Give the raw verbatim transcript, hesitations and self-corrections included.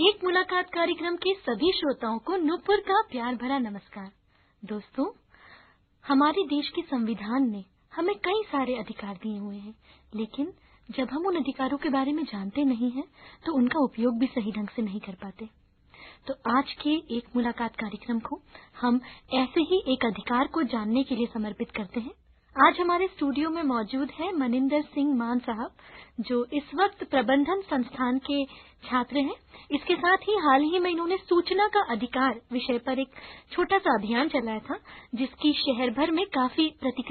एक मुलाकात कार्यक्रम के सभी श्रोताओं को नूपुर का प्यार भरा नमस्कार। दोस्तों, हमारे देश के संविधान ने हमें कई सारे अधिकार दिए हुए हैं, लेकिन जब हम उन अधिकारों के बारे में जानते नहीं हैं, तो उनका उपयोग भी सही ढंग से नहीं कर पाते। तो आज के एक मुलाकात कार्यक्रम को हम ऐसे ही एक अधिकार को जानने के लिए समर्पित करते हैं। आज हमारे स्टूडियो में मौजूद है मनिंदर सिंह मान साहब, जो इस वक्त प्रबंधन संस्थान के छात्र हैं। इसके साथ ही हाल ही में इन्होंने सूचना का अधिकार विषय पर एक छोटा सा अभियान चलाया था, जिसकी शहर भर में काफी प्रतिक्रिया